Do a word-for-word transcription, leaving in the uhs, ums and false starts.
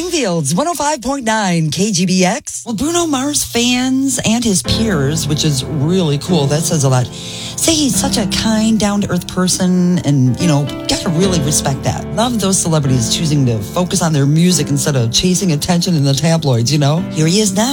Springfield's one oh five point nine K G B X. Well, Bruno Mars fans and his peers, which is really cool, that says a lot, say he's such a kind, down-to-earth person and, you know, gotta really respect that. Love those celebrities choosing to focus on their music instead of chasing attention in the tabloids, you know? Here he is now.